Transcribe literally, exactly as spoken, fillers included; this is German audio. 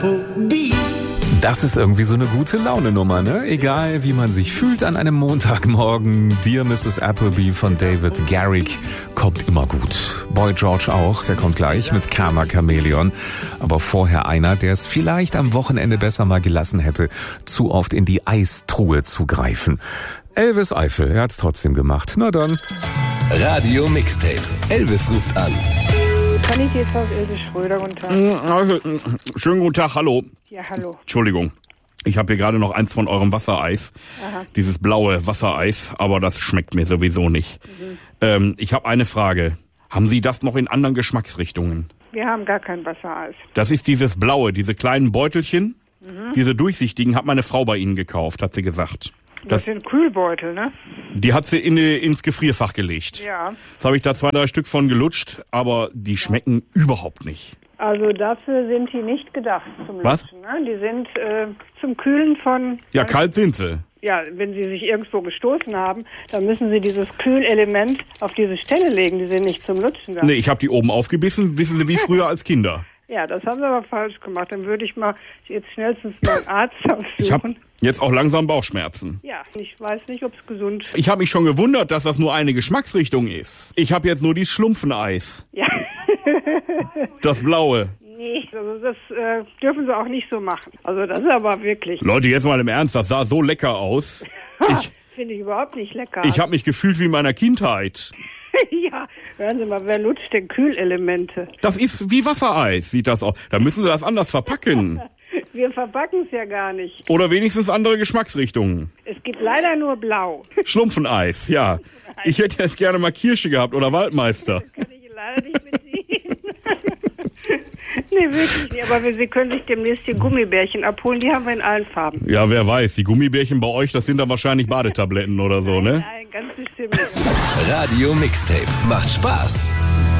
Applebee. Das ist irgendwie so eine gute Laune-Nummer, ne? Egal, wie man sich fühlt an einem Montagmorgen. Dear Missus Applebee von David Garrick kommt immer gut. Boy George auch, der kommt gleich mit Karma Chameleon. Aber vorher einer, der es vielleicht am Wochenende besser mal gelassen hätte, zu oft in die Eistruhe zu greifen. Elvis Eifel, er hat's trotzdem gemacht. Na dann. Radio Mixtape. Elvis ruft an. Kann ich jetzt auf Elvis Schröder? Guten Tag. Schönen guten Tag, hallo. Ja, hallo. Entschuldigung. Ich habe hier gerade noch eins von eurem Wassereis. Aha. Dieses blaue Wassereis, aber das schmeckt mir sowieso nicht. Mhm. Ähm, ich habe eine Frage. Haben Sie das noch in anderen Geschmacksrichtungen? Wir haben gar kein Wassereis. Das ist dieses blaue, diese kleinen Beutelchen. Mhm. Diese durchsichtigen hat meine Frau bei Ihnen gekauft, hat sie gesagt. Das, das sind Kühlbeutel, ne? Die hat sie in, ins Gefrierfach gelegt. Ja. Jetzt habe ich da zwei, drei Stück von gelutscht, aber die schmecken überhaupt nicht. Also dafür sind die nicht gedacht zum Was? Lutschen, ne? Die sind äh, zum Kühlen von... Ja, kalt sind sie. Ja, wenn Sie sich irgendwo gestoßen haben, dann müssen Sie dieses Kühlelement auf diese Stelle legen. Die sind nicht zum Lutschen da. Nee, ich habe die oben aufgebissen, wissen Sie, wie früher als Kinder. Ja, das haben Sie aber falsch gemacht. Dann würde ich mal jetzt schnellstens mal einen Arzt aufsuchen. Ich habe jetzt auch langsam Bauchschmerzen. Ja, ich weiß nicht, ob es gesund ist. Ich habe mich schon gewundert, dass das nur eine Geschmacksrichtung ist. Ich habe jetzt nur dieses Schlumpfeneis. Ja. Das blaue. Nee, also das äh, dürfen Sie auch nicht so machen. Also das ist aber wirklich... Leute, jetzt mal im Ernst, das sah so lecker aus. Ich, Finde ich überhaupt nicht lecker. Ich habe mich gefühlt wie in meiner Kindheit. Ja, hören Sie mal, wer lutscht denn Kühlelemente? Das ist wie Wassereis, sieht das aus. Da müssen Sie das anders verpacken. Wir verpacken es ja gar nicht. Oder wenigstens andere Geschmacksrichtungen. Es gibt leider nur blau. Schlumpfeneis, ja. Ich hätte jetzt gerne mal Kirsche gehabt oder Waldmeister. Das kann ich leider nicht mit Ihnen. Nee, wirklich nicht. Aber Sie können sich demnächst die Gummibärchen abholen. Die haben wir in allen Farben. Ja, wer weiß. Die Gummibärchen bei euch, das sind dann wahrscheinlich Badetabletten oder so, ne? Nein, ganz bestimmt nicht. Radio Mixtape. Macht Spaß.